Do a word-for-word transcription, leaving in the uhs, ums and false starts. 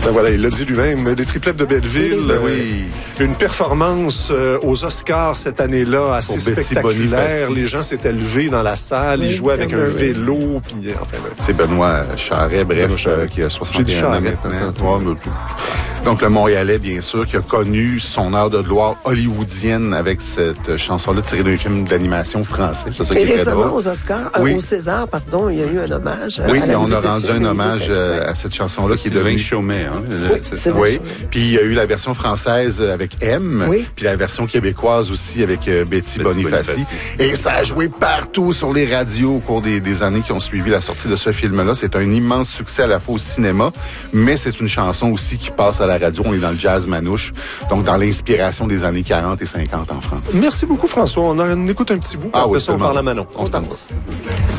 Ben voilà, il l'a dit lui-même, des triplettes de Belleville. Ben oui. Une performance euh, aux Oscars cette année-là assez Pour Betty spectaculaire. Bonifaci. Les gens s'étaient levés dans la salle, Oui, ils jouaient avec un oui. vélo, puis enfin... là. C'est Benoît Charret, bref, Benoît Charret. euh, qui a soixante J'ai et dit un ans Charret, maintenant. Ouais, mais tout. Donc, le Montréalais, bien sûr, qui a connu son heure de gloire hollywoodienne avec cette chanson-là tirée d'un film d'animation français. C'est ça qui Et est très récemment, drôle. aux Oscars, euh, Oui. au César, pardon, il y a eu un hommage. euh, Oui, à la on musique a de rendu film un et hommage musique. euh, à cette chanson-là qui est Sylvain devenue... Chaumet, hein? Oui, C'est c'est ça. vrai. Oui, puis il y a eu la version française avec M, Oui. puis la version québécoise aussi avec euh, Betty, Betty Bonifaci. Bonifaci. Et ça a joué partout sur les radios au cours des, des années qui ont suivi la sortie de ce film-là. C'est un immense succès à la fois au cinéma, mais c'est une chanson aussi qui passe à la radio. On est dans le jazz manouche, donc dans l'inspiration des années quarante et cinquante en France. Merci beaucoup, François. On, en, on écoute un petit bout, puis Ah après oui, ça, on tellement. parle à Manon. On se danse.